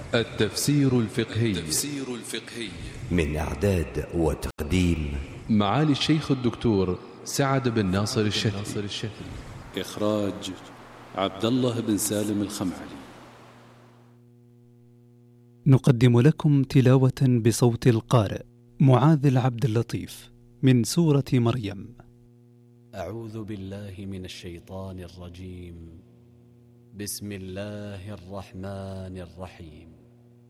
التفسير الفقهي من إعداد وتقديم معالي الشيخ الدكتور سعد بن ناصر الشتري. إخراج عبد الله بن سالم الخمعلي. نقدم لكم تلاوة بصوت القارئ معاذ العبد اللطيف من سورة مريم. أعوذ بالله من الشيطان الرجيم. بسم الله الرحمن الرحيم.